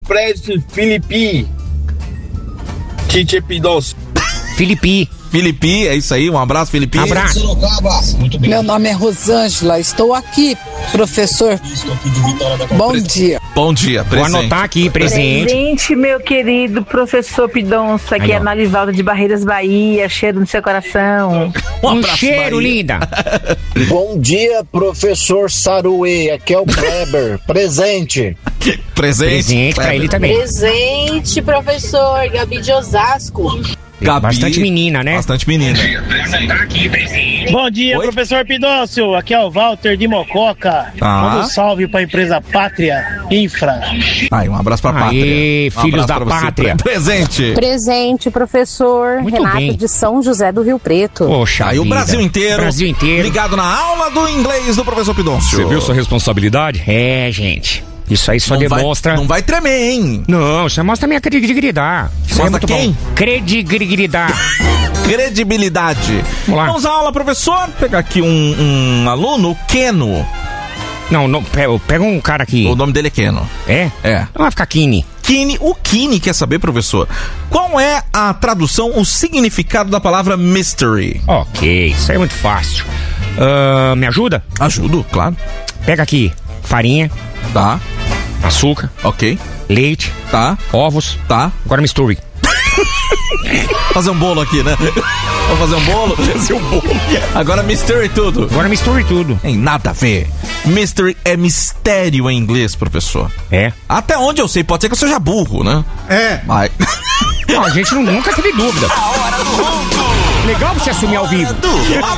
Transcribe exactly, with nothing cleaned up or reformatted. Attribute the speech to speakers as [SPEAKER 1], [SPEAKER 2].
[SPEAKER 1] Preste Filipe. Tite Pidoncio.
[SPEAKER 2] Filipe.
[SPEAKER 3] Filipe, é isso aí, um abraço, Filipe.
[SPEAKER 2] Abraço.
[SPEAKER 4] Muito bem.
[SPEAKER 5] Meu nome é Rosângela, estou aqui, professor.
[SPEAKER 4] Estou aqui de Vitória da
[SPEAKER 5] Bom dia.
[SPEAKER 3] Bom dia,
[SPEAKER 2] Vou
[SPEAKER 3] presente.
[SPEAKER 2] anotar aqui, presente.
[SPEAKER 6] Presente, meu querido professor Pidonça, aqui
[SPEAKER 2] Aí,
[SPEAKER 6] é
[SPEAKER 2] ó.
[SPEAKER 6] na Livalda de Barreiras, Bahia, cheiro no seu coração.
[SPEAKER 2] Um,
[SPEAKER 3] abraço,
[SPEAKER 2] cheiro,
[SPEAKER 3] Bahia.
[SPEAKER 2] linda.
[SPEAKER 7] Bom dia, professor Saruê. Aqui é o Kleber. Presente.
[SPEAKER 3] Presente.
[SPEAKER 2] Presente pra ele também.
[SPEAKER 8] Presente, professor Gabi de Osasco.
[SPEAKER 3] Gabi.
[SPEAKER 2] Bastante menina, né?
[SPEAKER 3] Bastante menina.
[SPEAKER 9] Bom dia,
[SPEAKER 3] Oi?
[SPEAKER 9] professor Pidoncio. Aqui é o Walter de Mococa.
[SPEAKER 3] Tá.
[SPEAKER 9] Manda um salve pra empresa Pátria Infra.
[SPEAKER 3] Aí, um abraço pra
[SPEAKER 2] Aê,
[SPEAKER 3] pátria. Um
[SPEAKER 2] filhos
[SPEAKER 3] abraço
[SPEAKER 2] da
[SPEAKER 3] pra você.
[SPEAKER 2] pátria.
[SPEAKER 3] Presente.
[SPEAKER 8] Presente, professor
[SPEAKER 2] Muito
[SPEAKER 8] Renato
[SPEAKER 2] bem.
[SPEAKER 8] de São José do Rio Preto.
[SPEAKER 2] Poxa
[SPEAKER 3] Aí o
[SPEAKER 2] vida.
[SPEAKER 3] Brasil inteiro.
[SPEAKER 2] Brasil inteiro.
[SPEAKER 3] Ligado na aula do inglês do professor Pidoncio.
[SPEAKER 2] Você viu sua responsabilidade? É, gente. Isso aí só
[SPEAKER 3] não
[SPEAKER 2] demonstra...
[SPEAKER 3] Vai, não vai tremer, hein?
[SPEAKER 2] Não, isso mostra minha credibilidade. Isso
[SPEAKER 3] Mostra
[SPEAKER 2] é muito
[SPEAKER 3] quem?
[SPEAKER 2] bom. Credibilidade.
[SPEAKER 3] Credibilidade.
[SPEAKER 2] Vamos lá.
[SPEAKER 3] Vamos à aula, professor. Vou pegar aqui um, um aluno, o Keno.
[SPEAKER 2] Não, não, pega, pega um cara aqui.
[SPEAKER 3] O nome dele é Keno.
[SPEAKER 2] É?
[SPEAKER 3] É.
[SPEAKER 2] Não vai ficar Kini.
[SPEAKER 3] Kini, o Kini quer saber, professor, qual é a tradução, o significado da palavra mystery?
[SPEAKER 2] Ok, isso aí é muito fácil. Ah, me ajuda?
[SPEAKER 3] Ajudo, claro.
[SPEAKER 2] Pega aqui farinha,
[SPEAKER 3] Tá,
[SPEAKER 2] açúcar,
[SPEAKER 3] ok.
[SPEAKER 2] leite,
[SPEAKER 3] Tá,
[SPEAKER 2] ovos.
[SPEAKER 3] tá.
[SPEAKER 2] Agora misture.
[SPEAKER 3] Fazer um bolo aqui, né? Vamos fazer um bolo? Fazer um bolo. Agora mystery tudo.
[SPEAKER 2] Agora misture tudo.
[SPEAKER 3] Tem nada a ver. Mystery é mistério em inglês, professor.
[SPEAKER 2] É.
[SPEAKER 3] Até onde eu sei, pode ser que eu seja burro, né?
[SPEAKER 1] É.
[SPEAKER 3] Mas...
[SPEAKER 2] Não, a gente não- nunca teve dúvida. Legal você assumir ao vivo.